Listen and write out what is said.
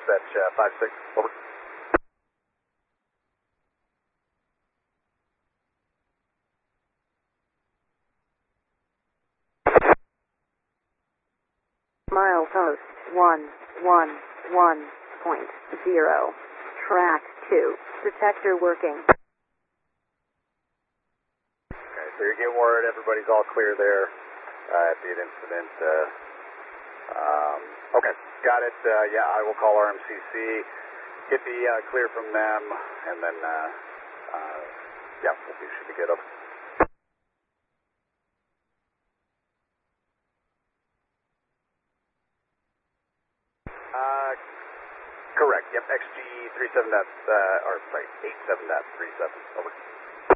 Dispatch 5-6, over. Milepost 111.0. Track 2. Detector working. Okay, so you're getting word, everybody's all clear there at the incident. Okay, got it. Yeah, I will call RMCC, get the clear from them, and then, yeah, we should be good. Over. Correct, yep, XG 37 or sorry, 87.37, over.